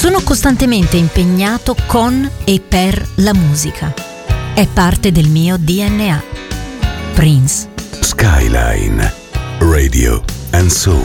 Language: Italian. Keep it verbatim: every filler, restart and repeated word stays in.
Sono costantemente impegnato con e per la musica. È parte del mio D N A. Prince. Skyline Radio and Soul.